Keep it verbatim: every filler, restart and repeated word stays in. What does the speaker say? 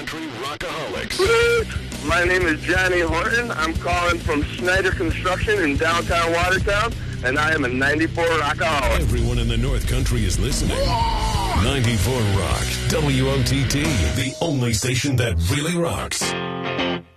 Country Rockaholics. My name is Johnny Horton. I'm calling from Snyder Construction in downtown Watertown, and I am a ninety-four Rockaholic. Everyone in the North Country is listening. ninety-four Rock, W O T T, the only station that really rocks.